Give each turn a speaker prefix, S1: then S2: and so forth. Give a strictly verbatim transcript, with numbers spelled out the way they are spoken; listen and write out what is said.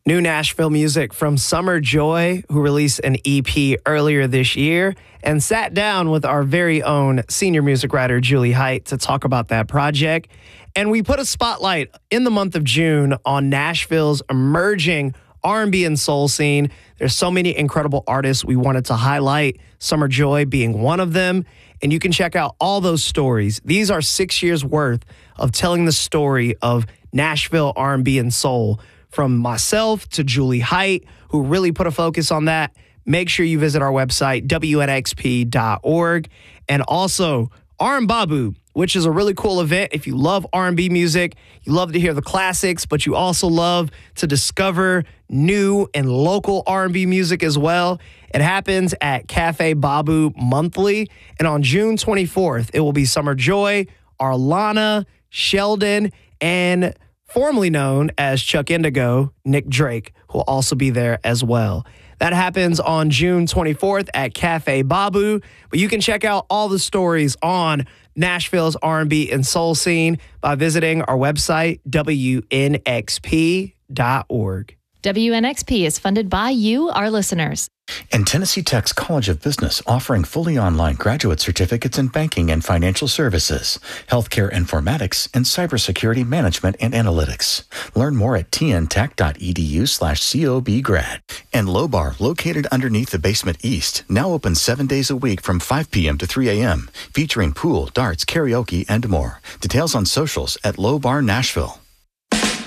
S1: New Nashville music from Summer Joy, who released an E P earlier this year and sat down with our very own senior music writer, Julie Height, to talk about that project. And we put a spotlight in the month of June on Nashville's emerging R and B and soul scene. There's so many incredible artists we wanted to highlight, Summer Joy being one of them. And you can check out all those stories. These are six years worth of telling the story of Nashville R and B and soul, from myself to Julie Height, who really put a focus on that. Make sure you visit our website, W N X P dot org. And also, R and Babu, which is a really cool event. If you love R and B music, you love to hear the classics, but you also love to discover new and local R and B music as well. It happens at Cafe Babu monthly. And on June twenty-fourth, it will be Summer Joy, Arlana, Sheldon, and formerly known as Chuck Indigo, Nick Drake, who will also be there as well. That happens on June twenty-fourth at Cafe Babu, but you can check out all the stories on Nashville's R and B and soul scene by visiting our website, W N X P dot org.
S2: W N X P is funded by you, our listeners.
S3: And Tennessee Tech's College of Business, offering fully online graduate certificates in banking and financial services, healthcare informatics, and cybersecurity management and analytics. Learn more at t n tech dot e d u slash c o b grad. And Low Bar, located underneath the Basement East, now open seven days a week from five p.m. to three a.m., featuring pool, darts, karaoke, and more. Details on socials at Low Bar Nashville.